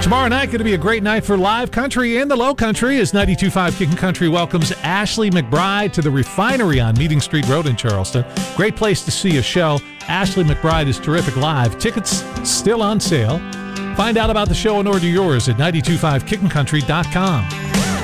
Tomorrow night going to be a great night for live country and the low country as 92.5 Kickin' Country welcomes Ashley McBryde to the Refinery on Meeting Street Road in Charleston. Great place to see a show. Ashley McBryde is terrific live. Tickets still on sale. Find out about the show and order yours at 925kickincountry.com.